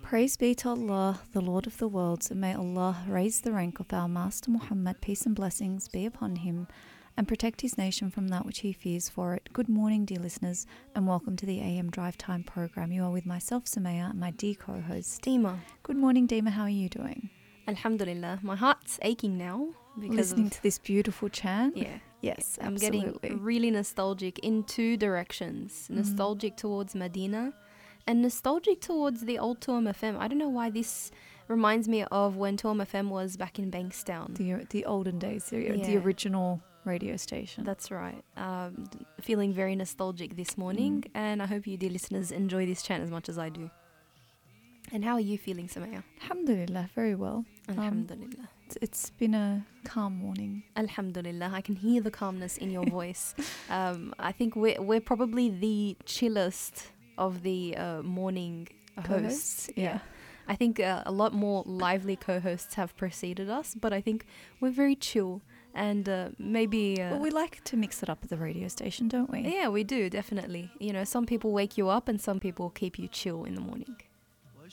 Praise be to Allah, the Lord of the worlds, and may Allah raise the rank of our Master Muhammad, peace and blessings be upon him, and protect his nation from that which he fears for it. Good morning, dear listeners, and welcome to the AM Drive Time program. You are with myself, Samaya, and my dear co-host, Dima. Good morning, Dima. How are you doing? Alhamdulillah. My heart's aching now because Listening to this beautiful chant? Yeah. Yes, I'm absolutely. getting really nostalgic in two directions. Nostalgic towards Medina and nostalgic towards the old Tuam FM. I don't know why this reminds me of when Tuam FM was back in Bankstown. The olden days, the Yeah. original radio station. That's right. Feeling very nostalgic this morning, and I hope you, dear listeners, enjoy this chant as much as I do. And how are you feeling, Samaya? Alhamdulillah, very well. Alhamdulillah. It's been a calm morning. Alhamdulillah, I can hear the calmness in your voice. I think we're probably the chillest of the morning hosts. Yeah. I think a lot more lively co-hosts have preceded us, but I think we're very chill and maybe... Well, we like to mix it up at the radio station, don't we? Yeah, we do, definitely. You know, some people wake you up and some people keep you chill in the morning.